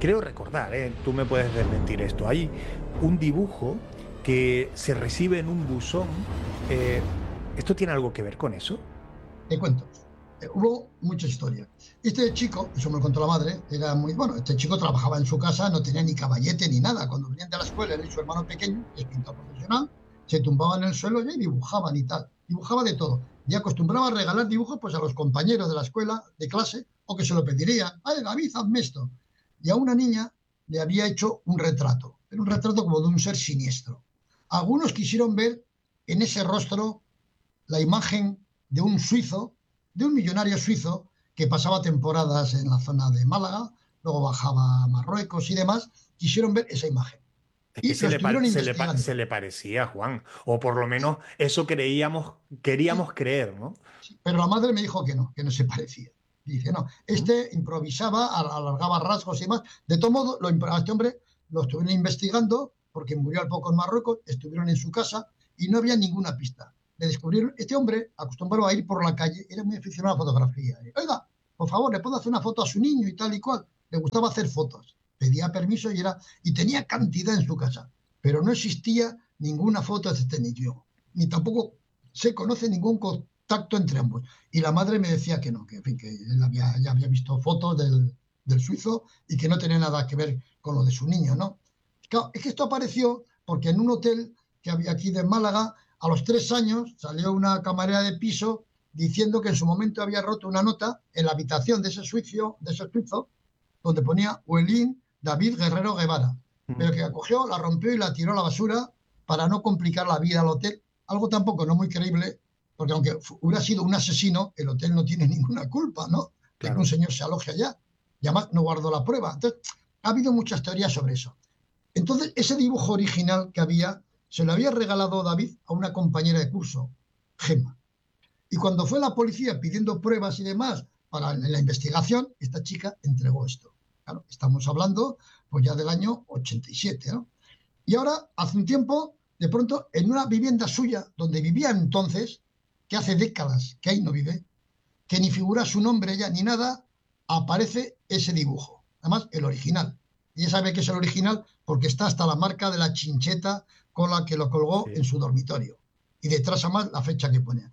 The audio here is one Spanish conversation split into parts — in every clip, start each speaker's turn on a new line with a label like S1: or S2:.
S1: creo recordar, tú me puedes desmentir esto, hay un dibujo que se recibe en un buzón. eh, ¿Esto tiene algo que ver con eso?
S2: Te cuento. Hubo mucha historia. Este chico, eso me lo contó la madre, era muy bueno. Este chico trabajaba en su casa, no tenía ni caballete ni nada. Cuando venían de la escuela, él y su hermano pequeño, que es pintor profesional, se tumbaban en el suelo y dibujaban y tal. Dibujaba de todo. Y acostumbraba a regalar dibujos pues, a los compañeros de la escuela, de clase, o que se lo pedirían. ¡Ay, David, hazme esto! Y a una niña le había hecho un retrato. Era un retrato como de un ser siniestro. Algunos quisieron ver en ese rostro la imagen de un suizo, de un millonario suizo que pasaba temporadas en la zona de Málaga, luego bajaba a Marruecos y demás, quisieron ver esa imagen.
S1: Es que
S2: Y lo estuvieron
S1: se
S2: investigando.
S1: le parecía a Juan, o por lo menos eso creíamos,
S2: Sí,
S1: queríamos creer, ¿no?
S2: sí, pero la madre me dijo que no se parecía. Dice, no,
S1: ¿Mm?
S2: este improvisaba, alargaba rasgos y demás. De todo modo, a este hombre lo estuvieron investigando porque murió al poco en Marruecos, estuvieron en su casa y no había ninguna pista. Le descubrieron, este hombre acostumbrado a ir por la calle, era muy aficionado a la fotografía. Oiga, por favor, ¿le puedo hacer una foto a su niño y tal y cual? Le gustaba hacer fotos. Pedía permiso y tenía cantidad en su casa, pero no existía ninguna foto de este niño, ni tampoco se conoce ningún contacto entre ambos. Y la madre me decía que no, que, en fin, que él ya había visto fotos del suizo y que no tenía nada que ver con lo de su niño, ¿no? Claro, es que esto apareció porque en un hotel que había aquí de Málaga, a los 3 años salió una camarera de piso diciendo que en su momento había roto una nota en la habitación de ese suizo, donde ponía Huelín David Guerrero Guevara,
S1: Mm.
S2: pero que acogió, la rompió y la tiró a la basura para no complicar la vida al hotel. Algo tampoco no muy creíble, porque aunque hubiera sido un asesino, el hotel no tiene ninguna culpa, ¿no? De que un
S1: Claro.
S2: señor se aloje allá. Y además no guardó la prueba. Entonces, ha habido muchas teorías sobre eso. Entonces, ese dibujo original que había, se lo había regalado David a una compañera de curso, Gemma. Y cuando fue la policía pidiendo pruebas y demás para la investigación, esta chica entregó esto. Claro, estamos hablando pues ya del año 87, ¿no? Y ahora, hace un tiempo, de pronto, en una vivienda suya, donde vivía entonces, que hace décadas que ahí no vive, que ni figura su nombre ya ni nada, aparece ese dibujo. Además, el original. Y ella sabe que es el original porque está hasta la marca de la chincheta con la que lo colgó en
S1: Sí.
S2: su dormitorio. Y detrás, además, la fecha que pone,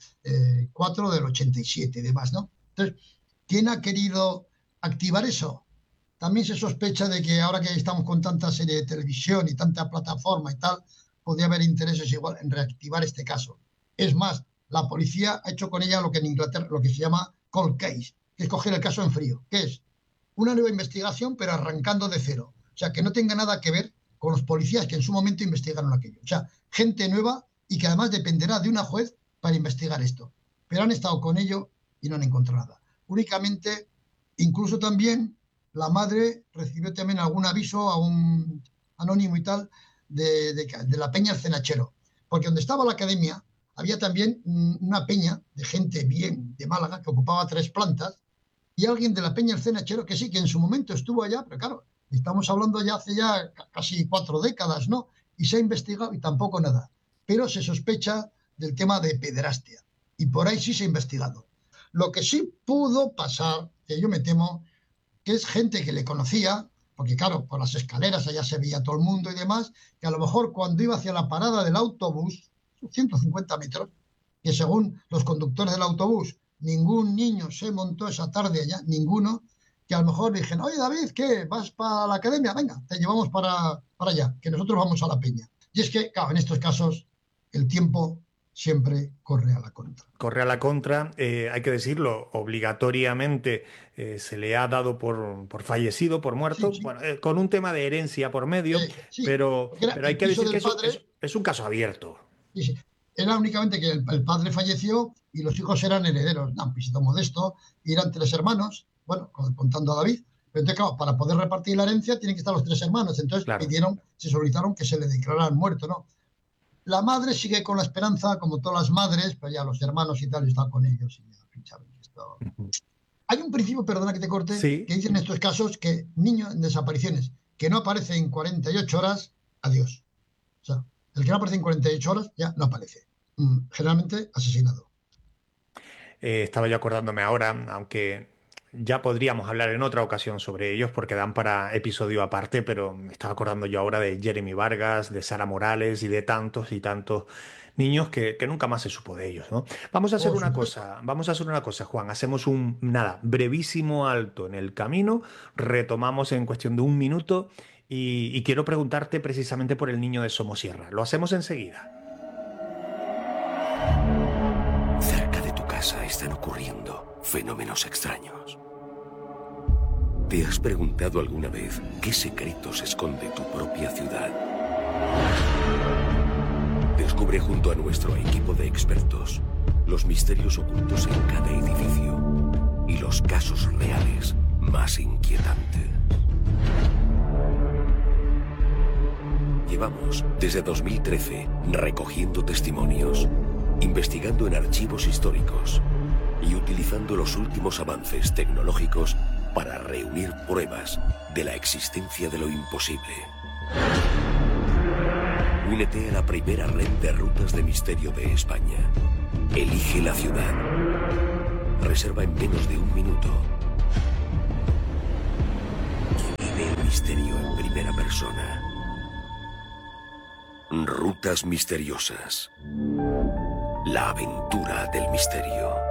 S2: 4 del 87 y demás, ¿no? Entonces, ¿quién ha querido activar eso? También se sospecha de que ahora que estamos con tanta serie de televisión y tanta plataforma y tal, podría haber intereses igual en reactivar este caso. Es más, la policía ha hecho con ella lo que en Inglaterra, lo que se llama cold case, que es coger el caso en frío, que es una nueva investigación, pero arrancando de cero. O sea, que no tenga nada que ver con los policías que en su momento investigaron aquello. O sea, gente nueva y que además dependerá de una juez para investigar esto. Pero han estado con ello y no han encontrado nada. Únicamente, incluso también la madre recibió también algún aviso a un anónimo y tal de la Peña El Cenachero. Porque donde estaba la academia había también una peña de gente bien de Málaga que ocupaba 3 plantas y alguien de la Peña El Cenachero que sí, que en su momento estuvo allá, pero claro, estamos hablando ya hace ya casi 4 décadas, ¿no? Y se ha investigado y tampoco nada. Pero se sospecha del tema de pederastia y por ahí sí se ha investigado. Lo que sí pudo pasar, que yo me temo, que es gente que le conocía, porque claro, por las escaleras allá se veía todo el mundo y demás, que a lo mejor cuando iba hacia la parada del autobús, 150 metros, que según los conductores del autobús, ningún niño se montó esa tarde allá, ninguno, que a lo mejor le dijeron, oye David, ¿qué? ¿Vas para la academia? Venga, te llevamos para allá, que nosotros vamos a la peña. Y es que, claro, en estos casos el tiempo siempre corre a la contra.
S1: Corre a la contra, hay que decirlo, obligatoriamente se le ha dado por fallecido, por
S2: Sí,
S1: muerto,
S2: sí,
S1: bueno, con un tema de herencia por medio,
S2: sí, porque era
S1: pero hay
S2: el
S1: que
S2: piso
S1: decir que
S2: del padre.
S1: es un caso abierto.
S2: Sí, sí. Era únicamente que el padre falleció y los hijos eran herederos. Un pisito modesto, y eran 3 hermanos, bueno, contando a David. Pero entonces, claro, para poder repartir la herencia tienen que estar los 3 hermanos. Entonces
S1: Claro.
S2: pidieron, se solicitaron que se le declararan muerto, ¿no? La madre sigue con la esperanza, como todas las madres, pero ya los hermanos y tal están con ellos. Y ya, ficharon esto.
S1: Ujú.
S2: Hay un principio, perdona que te corte, que
S1: Sí,
S2: dice en estos casos que niño en desapariciones que no aparece en 48 horas, adiós. O sea, el que no aparece en 48 horas ya no aparece. Generalmente asesinado.
S1: estaba yo acordándome ahora, aunque ya podríamos hablar en otra ocasión sobre ellos porque dan para episodio aparte, pero me estaba acordando yo ahora de Jeremy Vargas, de Sara Morales y de tantos niños que nunca más se supo de ellos, ¿no?
S2: Por supuesto.
S1: Vamos a hacer una cosa, Juan, hacemos un, nada, brevísimo alto en el camino, retomamos en cuestión de un minuto y quiero preguntarte precisamente por el niño de Somosierra. Lo hacemos enseguida.
S3: Cerca de tu casa están ocurriendo fenómenos extraños. ¿Te has preguntado alguna vez qué secretos esconde tu propia ciudad? Descubre junto a nuestro equipo de expertos los misterios ocultos en cada edificio y los casos reales más inquietantes. Llevamos desde 2013 recogiendo testimonios, investigando en archivos históricos y utilizando los últimos avances tecnológicos para reunir pruebas de la existencia de lo imposible. Únete a la primera red de rutas de misterio de España. Elige la ciudad. Reserva en menos de un minuto. Y vive el misterio en primera persona. Rutas misteriosas. La aventura del misterio.